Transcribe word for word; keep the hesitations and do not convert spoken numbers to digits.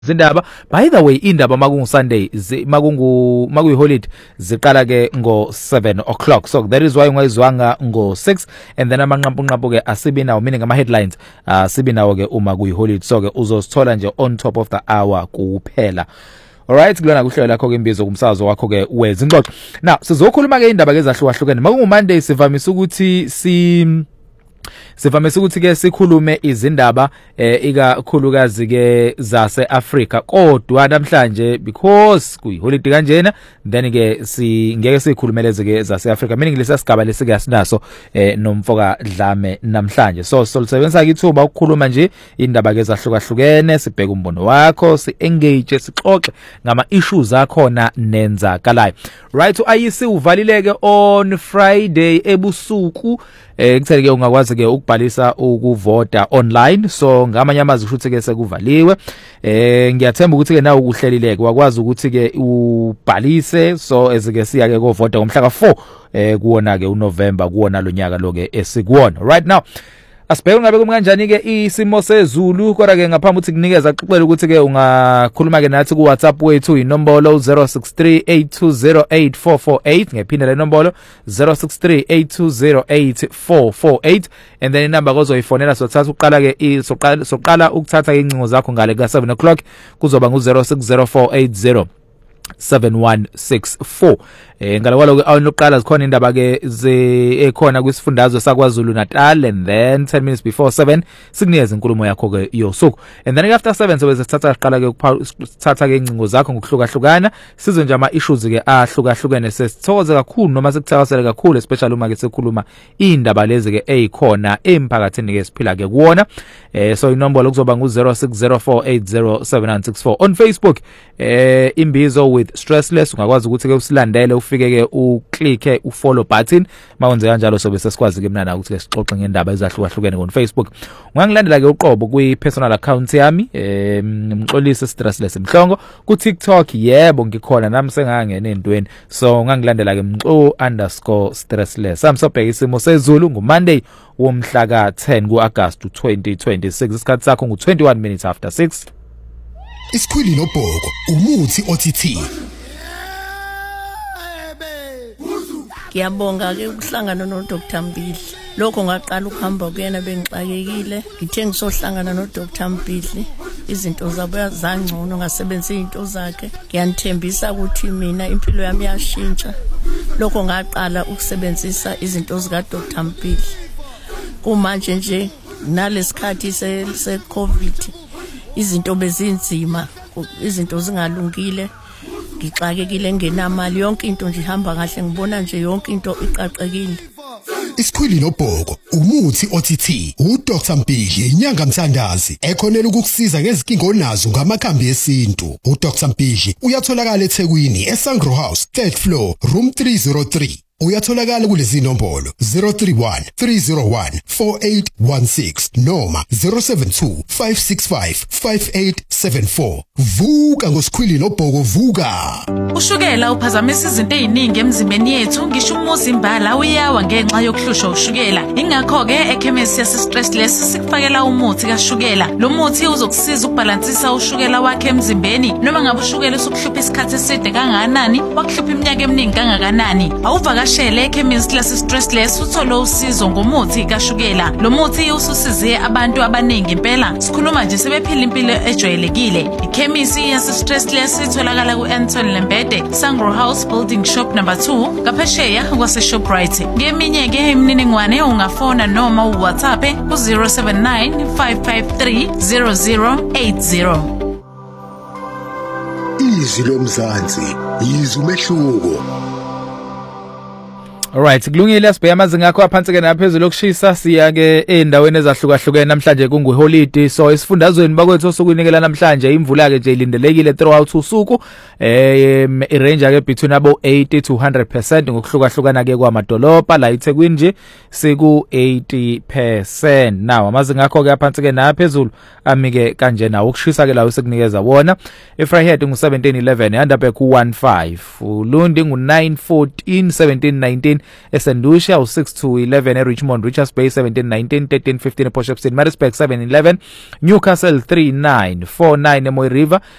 Zindaba by the way indaba makungu Sunday makungu makuyi holiday ziqala ke ngo seven o'clock, so that is why ungayizwanga ngo six and then amanqampu nqampu ke asibi nawo, meaning ama headlines uh, sibi nawo ke uma kuyi holiday, so ke uzosithola nje on top of the hour kuphela. Alright, kulona kuhlelo lakho ke imbizo kumsakazo wakho ke wezingxoxo. Now sizokhuluma ke indaba ke zahlukahlukene. Makungu Monday sivamise ukuthi si Sivamise ukuthi ke sikhulume izindaba eh ikakhulukazi ke zase Africa, kodwa namhlanje because kuyi holiday kanjena then ke si ngeke sikhulumeleze ke zase Africa, meaning lesa sigaba lesike asinaso eh nomfoka Dlame namhlanje. So solisebenzisa ithuba ukukhuluma nje indaba ke zahlukahlukene, sibheke umbono wakho, si engage, sixoxe ngama issues akhona nenzakalayo. Right, ayisi uvalileke on Friday ebusuku eh kuthele ke ungakwazi ke ukubhalisa ukuvota online, so ngamanye amazwi kusho ukuthi ke sekuvaliwe. Eh ngiyathemba ukuthi ke nawe ukuhlelileke wakwazi ukuthi ke ubhalise, so ezike siya ke ukuvota ngomhla ka four eh kuona ke uNovember kuona lo nyaka lo ke esikuwona. Right now asibheke ngabe kumkanjani ke isimo sezulu, kodwa ke ngaphambi ukuthi kunikeza axoxela ukuthi ke ungakhuluma ke nathi ku WhatsApp wethu inombolo zero six three eight two zero eight four four eight, ngephinda le nombolo zero six three eight two zero eight four four eight, and then inamba ozoyifonela sothatha uqala ke soqala soqala ukuthatha incingo zakho ngale ka seven o'clock kuzoba ngu zero six zero four eight zero seven one six four. Eh ngalakwalo ke awunoqala zikhona indaba ke ze ekhona kwisifundazwe saKwaZulu Natal, and then ten minutes before seven sikunikeza inkulumo yakho ke yosuku, and then after seven sobe sithatha siqala ke ukuthatha ke incingo zakho ngokuhlukahlukana, sizo nje ama issues ke ahlukahlukene. Sesithokoze kakhulu noma sikuthakasela kakhulu, especially uma ke sikhuluma indaba lezi ke ezikhona emphakathini ke siphila ke kuona. Eh so inombolo kuzoba ngu zero six zero four eight zero seven nine six four. On Facebook eh imbizo with stressless, ungakwazi ukuthi ke usilandele ufike ke uclicke ufollow button. Mawenze kanjalo sobe sesikwazi ke mina na ukuthi ke sixoxe ngendaba ezahlukahlukene on Facebook. Ungangilandela ke uqobo kwi personal account yami eh Mxolisi Stressless Mhlongo, ku TikTok yebo ngikhona nami sengangena endweni, so ungangilandela ke mxo underscore stressless. Samsobheka isimo sezulu ngu Monday womhla ka ten ku August twenty twenty-six, isikhathi sakho ngu twenty-one minutes after six. Isikhwili nobhoko umuthi othi. Ngiyabonga ke ukuhlangana no Doctor Mbili. Lokho ngaqala ukuhamba kuyena bengixakekile, ngithe ngisohlangana no Doctor Mbili izinto zabo zangcono, ngasebenzisa izinto zakhe. Ngiyanithembisa ukuthi mina impilo yami yashintsha lokho ngaqala ukusebenzisa izinto zika Doctor Mbili. Kumanje nje nalesikhathi se se COVID izinto bezinzima, izinto zingalungile, ngixakekile, ngenamali, yonke into nje ihamba kahle, ngibona nje yonke into iqaqekile. Isikhwili nobhoko umuthi othi uDoctor Mbili inyanga mthandazi ekhonela ukukusiza ngezinkingo onazo ngamakhambi esintu. uDoctor Mbili uyatholakala eThekwini eSangro House third floor room three oh three. Uyatholakala kulezi nombolo zero three one three zero one four eight one six noma zero seven two five six five five eight seven four. Vuka ngosikhwili nobhoko, vuka. Ushukela uphazamisa izinto eziningi emzimbeni yethu, ngisho umuzimbala uyawa ngenxa yokuhlushwa ushukela. Ingakho ke ekhemisi yase Stressless sikufakela umuthi kaShukela. Lo muthi uzokusiza ukubalansisa ushukela wakhe emzimbeni, noma ngabe ushukela usukuhlupha isikhathi eside kangakanani, wakuhlupha iminyaka eminingi kangakanani. Awuvaka shele ekhemisi lase Stressless uthola usizo ngomuthi kaShukela. Lo muthi ususize abantu abaningi impela, sikhuluma nje sebephila impilo ejwayelekile. Ikhemisi yase Stressless itholakala ku Anton Lembede, Sangro House Building Shop number two, kaphesheya kwase Shoprite. Ngeminye ke imininingwane ungafona noma uWhatsApp ku zero seven nine five five three zero zero eight zero. Izwi lomzansi, izwi umehluko. Alright, kulungile asibheka amazinga akho aphansi ke naphezulu okushisa, siya ke endaweni ezahlukahlukene namhlanje kungu holiday, so isifundazweni bakwethu osukunikela namhlanje imvula ke nje ilindelekile throughout usuku, eh irange ke between abo eighty to one hundred percent ngokuhlukahlukana ke kwamadolobha, la eThekwini nje siku eighty percent. Now amazinga akho ke aphansi ke naphezulu amike kanje nawo ukushisa ke lawo sekunikeza wona. eVryheid ngu seventeen eleven, eHandabe ku one five, uLundi ngu nine fourteen, seventeen nineteen, eSandusha, u-six to eleven eRichmond, Richards Bay seventeen nineteen thirteen fifteen ePort Shepstone, Maritzburg seven eleven, Newcastle three nine four nine eMoy River,